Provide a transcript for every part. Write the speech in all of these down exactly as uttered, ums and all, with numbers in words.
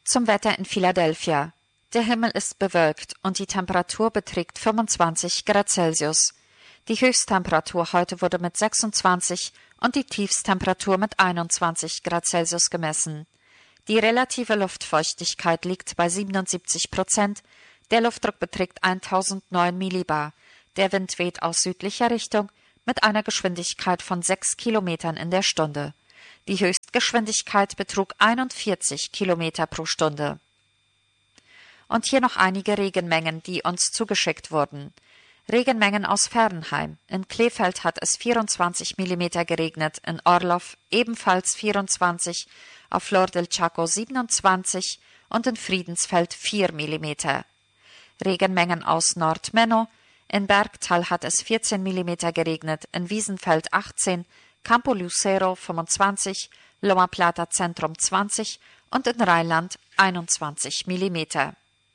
Zum Wetter in Philadelphia. Der Himmel ist bewölkt und die Temperatur beträgt fünfundzwanzig Grad Celsius. Die Höchsttemperatur heute wurde mit sechsundzwanzig und die Tiefsttemperatur mit einundzwanzig Grad Celsius gemessen. Die relative Luftfeuchtigkeit liegt bei siebenundsiebzig Prozent, der Luftdruck beträgt tausendneun Millibar, der Wind weht aus südlicher Richtung mit einer Geschwindigkeit von sechs Kilometern in der Stunde. Die Höchstgeschwindigkeit betrug einundvierzig Kilometer pro Stunde. Und hier noch einige Regenmengen, die uns zugeschickt wurden. Regenmengen aus Fernheim. In Kleefeld hat es vierundzwanzig Millimeter geregnet, in Orloff ebenfalls vierundzwanzig, auf Flor del Chaco siebenundzwanzig und in Friedensfeld vier Millimeter. Regenmengen aus Nordmenno. In Bergtal hat es vierzehn Millimeter geregnet, in Wiesenfeld achtzehn, Campo Lucero fünfundzwanzig, Loma Plata Zentrum zwanzig und in Rheinland einundzwanzig Millimeter.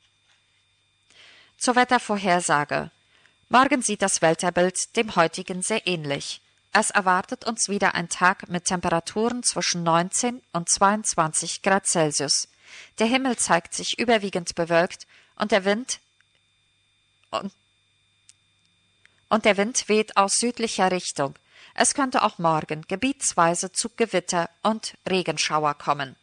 Zur Wettervorhersage. Morgen sieht das Wetterbild dem heutigen sehr ähnlich. Es erwartet uns wieder ein Tag mit Temperaturen zwischen neunzehn und zweiundzwanzig Grad Celsius. Der Himmel zeigt sich überwiegend bewölkt und der Wind und, und der Wind weht aus südlicher Richtung. Es könnte auch morgen gebietsweise zu Gewitter und Regenschauer kommen.